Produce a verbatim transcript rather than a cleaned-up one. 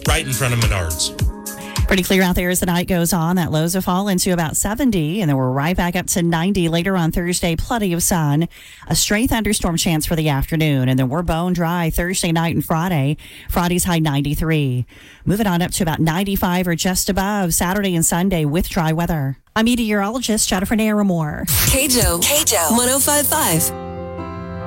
right in front of Menards. Pretty clear out there as the night goes on. That lows will fall into about seventy, and then we're right back up to ninety later on Thursday. Plenty of sun. A stray thunderstorm chance for the afternoon, and then we're bone dry Thursday night and Friday. Friday's high ninety-three. Moving on up to about ninety-five or just above Saturday and Sunday with dry weather. I'm meteorologist Jennifer Naramore. K J O, K J O, one oh five point five.